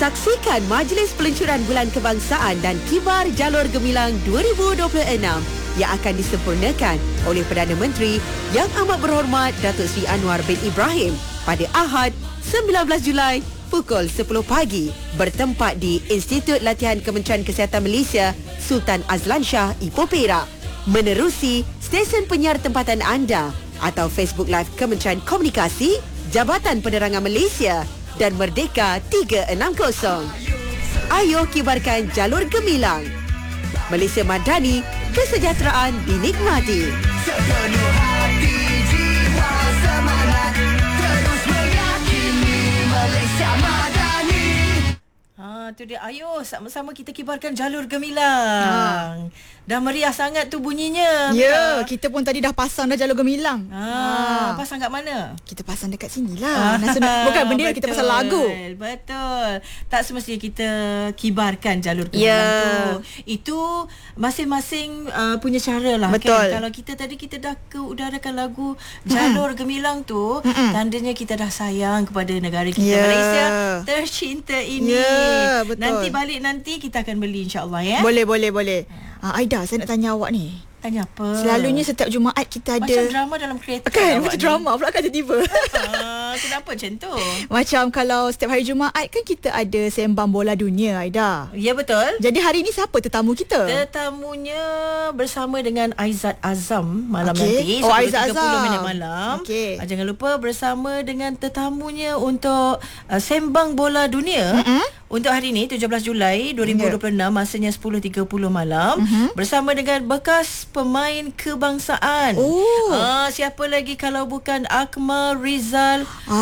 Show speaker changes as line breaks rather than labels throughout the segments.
Saksikan Majlis Peluncuran Bulan Kebangsaan dan Kibar Jalur Gemilang 2026 yang akan disempurnakan oleh Perdana Menteri Yang Amat Berhormat Datuk Seri Anwar bin Ibrahim pada Ahad 19 Julai pukul 10 pagi bertempat di Institut Latihan Kementerian Kesihatan Malaysia Sultan Azlan Shah, Ipoh Perak. Menerusi stesen penyiar tempatan anda atau Facebook Live Kementerian Komunikasi, Jabatan Penerangan Malaysia dan Merdeka 360. Ayo kibarkan jalur gemilang. Malaysia Madani, kesejahteraan dinikmati. Sepenuh hati, jiwa, semangat, terus meyakini Malaysia Madani. Tu dia. Ayo sama-sama kita kibarkan jalur gemilang. Dah meriah sangat tu bunyinya.
Ya, kita pun tadi dah pasang dah jalur gemilang.
Pasang kat mana?
Kita pasang dekat sini lah. Bukan bendera, kita pasang lagu.
Betul. Tak semestinya kita kibarkan jalur gemilang tu. Itu masing-masing punya cara lah.
Betul.
Kan? Kalau kita tadi kita dah keudarakan lagu jalur gemilang tu, tandanya kita dah sayang kepada negara kita Malaysia tercinta ini.
Betul.
Nanti balik nanti kita akan beli insya-Allah ya.
Boleh. Aida, saya nak tanya awak ni.
Tanya apa?
Selalunya setiap Jumaat kita ada
macam drama dalam kereta.
Kan, macam drama pula kan tiba-tiba.
Kenapa macam tu?
Macam kalau setiap hari Jumaat kan kita ada sembang bola dunia, Aida.
Ya, betul.
Jadi hari ni siapa tetamu kita?
Tetamunya bersama dengan Aizat Azam malam nanti.
Aizat Azam
10:30 minit malam. Jangan lupa bersama dengan tetamunya untuk sembang bola dunia. Untuk hari ni 17 Julai 2026 masanya 10:30 malam bersama dengan bekas pemain kebangsaan. Siapa lagi kalau bukan Akmal Rizal?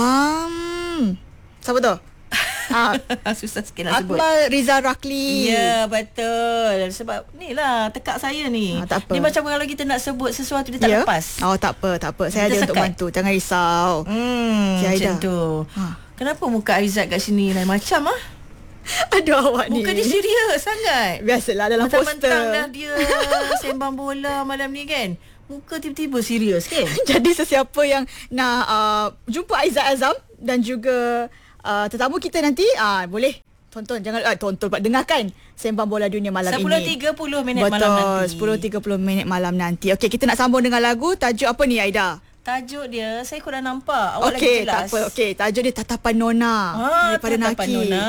Siapa tu?
Susah sikit nak sebut.
Akmal Rizal Rakli.
Ya, betul. Sebab ni lah tekak saya ni.
Tak apa.
Ni macam kalau kita nak sebut sesuatu dia tak lepas.
Tak apa. Saya ada untuk bantu. Jangan risau.
Macam tu. Kenapa muka Aizat kat sini lain macam
Aduh, awak ni.
Muka dia serius sangat.
Biasalah dalam poster.
Mentang-mentang dah dia sembang bola malam ni kan. Muka tiba-tiba serius kan.
Jadi sesiapa yang nak jumpa Aizat Azam dan juga tetamu kita nanti boleh tonton. Jangan tonton, dengarkan sembang bola dunia malam
10:30
ini.
malam nanti.
10:30 malam nanti. Okey, kita nak sambung dengan lagu. Tajuk apa ni, Aida?
Tajuk dia saya kurang nampak. Awak lagi jelas.
Tak apa. Okey, tajuk dia Tatapan Nona daripada
Tatapan
Naki.
Nona.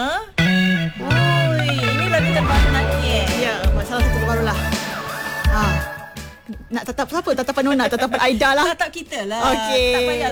Ini lagu terbaru Naki
Ya, salah satu terbaru lah. Nak tatap siapa? Tatapan Nona, tatapan Aida lah.
Tatap kita lah.
Okey.
Tak payahlah